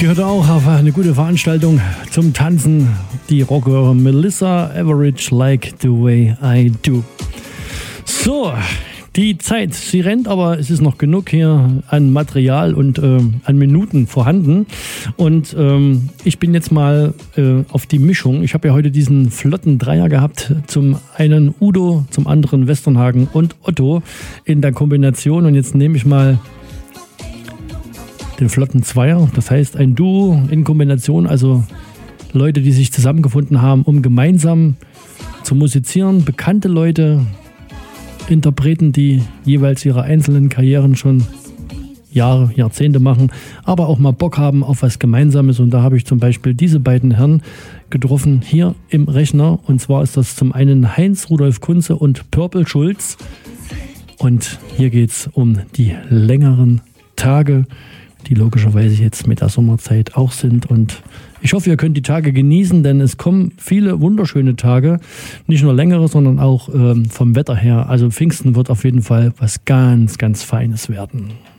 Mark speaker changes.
Speaker 1: gehört auch auf eine gute Veranstaltung zum Tanzen. Die Rocker Melissa Etheridge, Like the Way I Do. So, die Zeit, sie rennt, aber es ist noch genug hier an Material und an Minuten vorhanden. Und ich bin jetzt mal auf die Mischung. Ich habe ja heute diesen flotten Dreier gehabt. Zum einen Udo, zum anderen Westernhagen und Otto in der Kombination. Und jetzt nehme ich mal den flotten Zweier. Das heißt ein Duo in Kombination, also Leute, die sich zusammengefunden haben, um gemeinsam zu musizieren. Bekannte Leute, Interpreten, die jeweils ihre einzelnen Karrieren schon Jahre, Jahrzehnte machen, aber auch mal Bock haben auf was Gemeinsames. Und da habe ich zum Beispiel diese beiden Herren getroffen hier im Rechner. Und zwar ist das zum einen Heinz Rudolf Kunze und Purple Schulz. Und hier geht es um die längeren Tage, die logischerweise jetzt mit der Sommerzeit auch sind. Und ich hoffe, ihr könnt die Tage genießen, denn es kommen viele wunderschöne Tage. Nicht nur längere, sondern auch vom Wetter her. Also Pfingsten wird auf jeden Fall was ganz, ganz Feines werden.